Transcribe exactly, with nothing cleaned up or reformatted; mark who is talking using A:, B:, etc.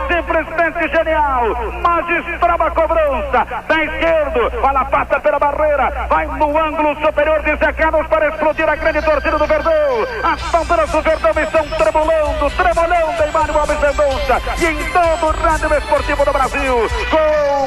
A: simplesmente genial. Magistral a cobrança, da esquerdo, bola passa pela barreira, vai no ângulo superior de Zé Carlos para explodir a grande torcida do Verdão. As bandeiras do Verdão estão tremulando, tremulando em Mário Alves Mendonça e em todo o rádio esportivo do Brasil. Gol